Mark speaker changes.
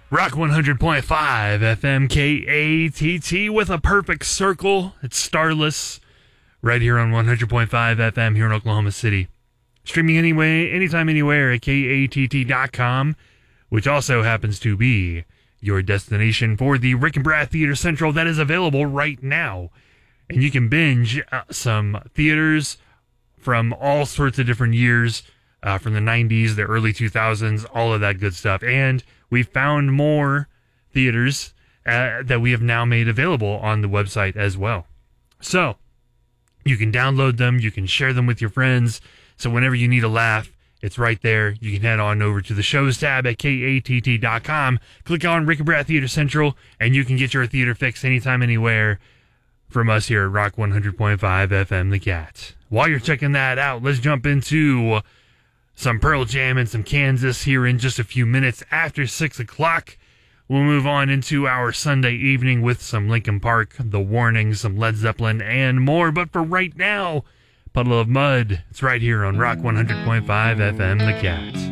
Speaker 1: Rock 100.5 FM KATT with a perfect circle. It's Starless right here on 100.5 FM here in Oklahoma City. Streaming anyway, anytime, anywhere at KATT.com, which also happens to be your destination for the Rick and Brad Theater Central that is available right now. And you can binge some theaters from all sorts of different years, from the 90s, the early 2000s, all of that good stuff. And we found more theaters that we have now made available on the website as well. So you can download them, you can share them with your friends. So whenever you need a laugh, it's right there. You can head on over to the shows tab at KATT.com, click on Rick and Brad Theater Central, and you can get your theater fix anytime, anywhere from us here at Rock 100.5 FM The Cat. While you're checking that out, let's jump into some Pearl Jam and some Kansas here in just a few minutes after 6 o'clock. We'll move on into our Sunday evening with some Linkin Park, The Warning, some Led Zeppelin, and more. But for right now, Puddle of Mud. It's right here on Rock 100.5 FM The Cat.